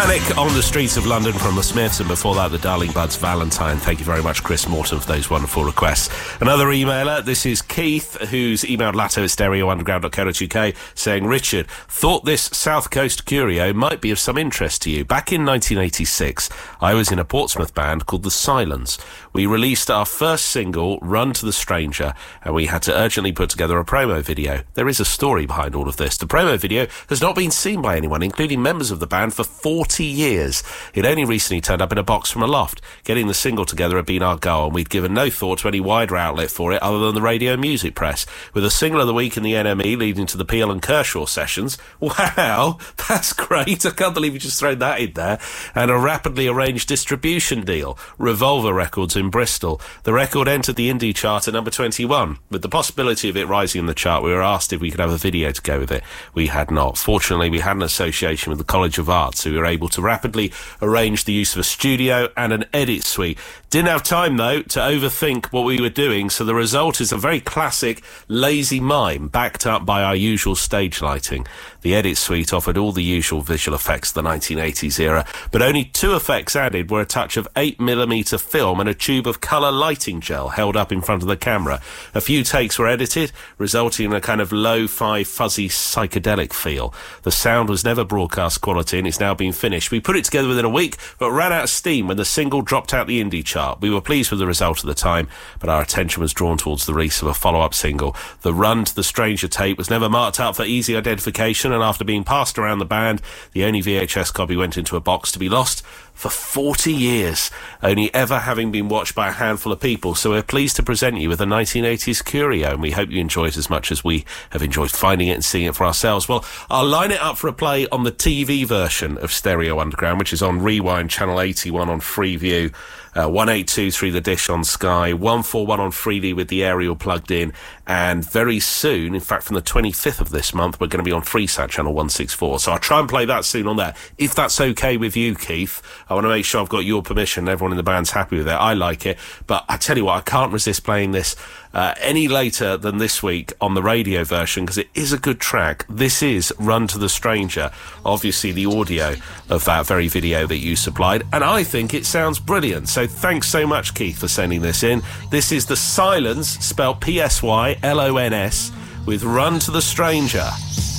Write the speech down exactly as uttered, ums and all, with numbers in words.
Panic on the Streets of London from the Smiths, and before that, the Darling Buds Valentine. Thank you very much, Chris Morton, for those wonderful requests. Another emailer, this is Keith, who's emailed Latto at stereo underground dot co dot uk, saying, Richard, thought this South Coast curio might be of some interest to you. Back in nineteen eighty-six, I was in a Portsmouth band called The Silence. We released our first single, Run to the Stranger, and we had to urgently put together a promo video. There is a story behind all of this. The promo video has not been seen by anyone, including members of the band, for forty years. It only recently turned up in a box from a loft. Getting the single together had been our goal, and we'd given no thought to any wider outlet for it other than the radio and music press. With a single of the week in the N M E leading to the Peel and Kershaw sessions, wow, that's great. I can't believe you just thrown that in there. And a rapidly arranged distribution deal. Revolver Records in Bristol. The record entered the indie chart at number twenty-one. With the possibility of it rising in the chart, we were asked if we could have a video to go with it. We had not. Fortunately, we had an association with the College of Art, so we were able to rapidly arrange the use of a studio and an edit suite. Didn't have time, though, to overthink what we were doing, so the result is a very classic lazy mime backed up by our usual stage lighting. The edit suite offered all the usual visual effects of the nineteen eighties era, but only two effects added were a touch of eight millimeter film and a tube of colour lighting gel held up in front of the camera. A few takes were edited, resulting in a kind of lo-fi, fuzzy, psychedelic feel. The sound was never broadcast quality and it's now been finished. We put it together within a week, but ran out of steam when the single dropped out the indie chart. We were pleased with the result at the time, but our attention was drawn towards the release of a follow-up single. The Run to the Stranger tape was never marked up for easy identification, and after being passed around the band, the only V H S copy went into a box to be lost for forty years, only ever having been watched by a handful of people. So we're pleased to present you with a nineteen eighties curio, and we hope you enjoy it as much as we have enjoyed finding it and seeing it for ourselves. Well, I'll line it up for a play on the T V version of Stereo Underground, which is on Rewind, channel eighty-one on Freeview, uh, one eight two three The Dish on Sky, one forty-one on Freely with the aerial plugged in, and very soon, in fact from the twenty-fifth of this month, we're going to be on Freesat channel one sixty-four. So I'll try and play that soon on there, if that's okay with you, Keith. I want to make sure I've got your permission, everyone in the band's happy with it. I like it, but I tell you what, I can't resist playing this uh, any later than this week on the radio version, because it is a good track. This is Run to the Stranger, obviously the audio of that very video that you supplied, and I think it sounds brilliant. So thanks so much, Keith, for sending this in. This is The Silence, spelled P S Y L O N S, with Run to the Stranger.